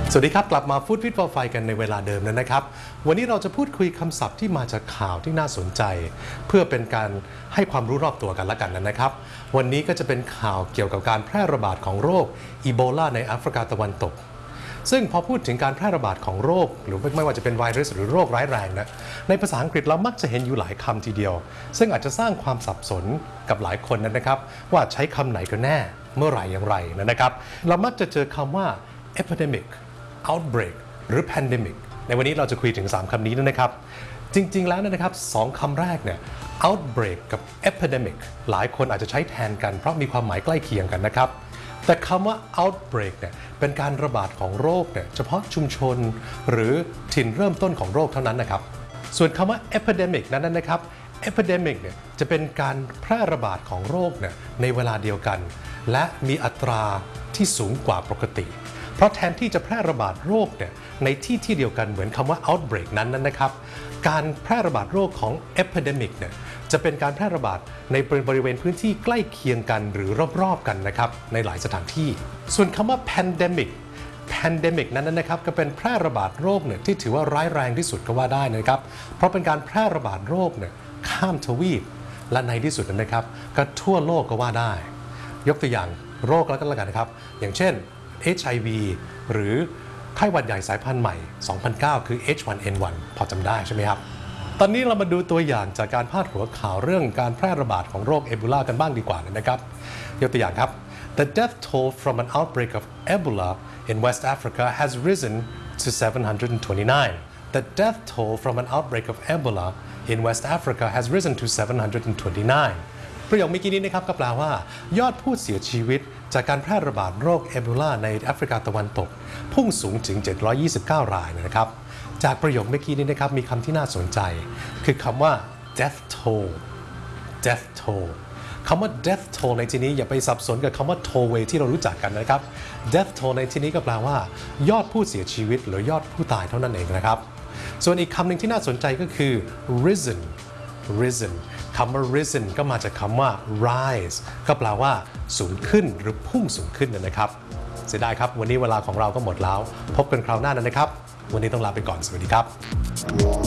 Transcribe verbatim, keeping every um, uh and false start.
สวัสดีครับกลับมาฟู้ดฟิตฟอร์ไฟกันในเวลาเดิมนั้นนะครับวันนี้เราจะพูดคุยคำศัพท์ที่มาจากข่าวที่น่าสนใจเพื่อเป็นการให้ความรู้รอบตัวกันละกันนะครับวันนี้ก็จะเป็นข่าวเกี่ยวกับการแพร่ระบาดของโรคอีโบลาในแอฟริกาตะวันตกซึ่งพอพูดถึงการแพร่ระบาดของโรคหรือไม่ว่าจะเป็นไวรัสหรือโรคร้ายแรงนะในภาษาอังกฤษเรามักจะเห็นอยู่หลายคำทีเดียวซึ่งอาจจะสร้างความสับสนกับหลายคนนะครับว่าใช้คำไหนกันแน่เมื่อไหร่อย่างไรนะครับเรามักจะเจอคำว่า epidemic outbreak หรือ pandemic ในวันนี้เราจะคุยถึงสามคำนี้นะครับจริงๆแล้วนะครับสองคำแรกเนี่ย outbreak กับ epidemic หลายคนอาจจะใช้แทนกันเพราะมีความหมายใกล้เคียงกันนะครับแต่คำว่า outbreak เนี่ยเป็นการระบาดของโรคเนี่ยเฉพาะชุมชนหรือถิ่นเริ่มต้นของโรคเท่านั้นนะครับส่วนคำว่า epidemic นั้นนะครับ epidemic เนี่ยจะเป็นการแพร่ระบาดของโรคเนี่ยในเวลาเดียวกันและมีอัตราที่สูงกว่าปกติเพราะแทนที่จะแพร่ระบาดโรคเนี่ยในที่ที่เดียวกันเหมือนคำว่า outbreak นั้นนะครับการแพร่ระบาดโรคของ epidemic เนี่ยจะเป็นการแพร่ระบาดในบริเวณพื้นที่ใกล้เคียงกันหรือรอบๆกันนะครับในหลายสถานที่ส่วนคำว่า pandemic pandemic นั้นนะครับก็เป็นแพร่ระบาดโรคเนี่ยที่ถือว่าร้ายแรงที่สุดก็ว่าได้นะครับเพราะเป็นการแพร่ระบาดโรคเนี่ยข้ามทวีปและในที่สุดนะครับก็ทั่วโลกก็ว่าได้ยกตัวอย่างโรคแล้วก็แล้วกันนะครับอย่างเช่นเอช ไอ วี หรือไข้หวัดใหญ่สายพันธุ์ใหม่ สองพันเก้า คือ เอช วัน เอ็น วัน พอจำได้ใช่ไหมครับตอนนี้เรามาดูตัวอย่างจากการพาดหัวข่าวเรื่องการแพร่ระบาดของโรคเอโบลากันบ้างดีกว่านะครับยกตัวอย่างครับ The death toll from an outbreak of Ebola in West Africa has risen to seven hundred twenty-nine. The death toll from an outbreak of Ebola in West Africa has risen to seven hundred twenty-nine. ประโยคเมื่อกี้นี้นะครับก็แปลว่ายอดผู้เสียชีวิตจากการแพร่ระบาดโรคเอโบลาในแอฟริกาตะวันตกพุ่งสูงถึงเจ็ดร้อยยี่สิบเก้ารายนะครับจากประโยคเมื่อกี้นี้นะครับมีคำที่น่าสนใจคือคำว่า death toll death toll คำว่า death toll ในที่นี้อย่าไปสับสนกับคำว่า tollway ที่เรารู้จักกันนะครับ death toll ในที่นี้ก็แปลว่ายอดผู้เสียชีวิตหรือยอดผู้ตายเท่านั้นเองนะครับส่วนอีกคำหนึ่งที่น่าสนใจก็คือ risen risen คำว่า risen ก็มาจากคำว่า rise ก็แปลว่าสูงขึ้นหรือพุ่งสูงขึ้นนะครับเสียดายครับวันนี้เวลาของเราก็หมดแล้วพบกันคราวหน้านะครับวันนี้ต้องลาไปก่อนสวัสดีครับ